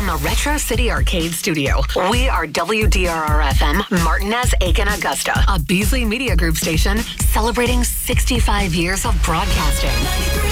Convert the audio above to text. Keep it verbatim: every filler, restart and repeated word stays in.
from the Retro City Arcade Studio. We are W D R R F M, Martinez, Aiken, Augusta, a Beasley Media Group station celebrating sixty-five years of broadcasting.